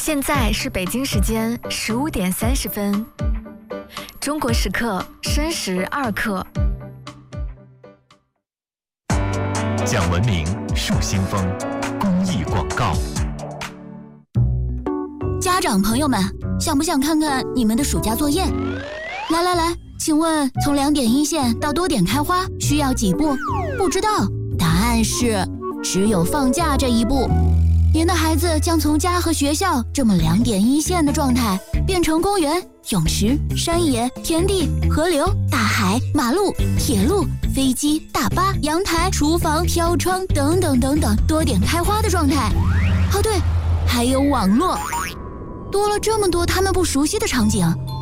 现在是北京时间15点30分，中国时刻申时2刻。 讲文明树新风，公益广告。 家长朋友们，想不想看看你们的暑假作业？来，请问从2点一线到多点开花需要几步？不知道，答案是只有放假这一步。您的孩子将从家和学校这么2点一线的状态，变成公园、泳池、山野、田地、河流、大海、马路、铁路、飞机、大巴、阳台、厨房、飘窗等等等等多点开花的状态。哦对，还有网络。多了这么多他们不熟悉的场景，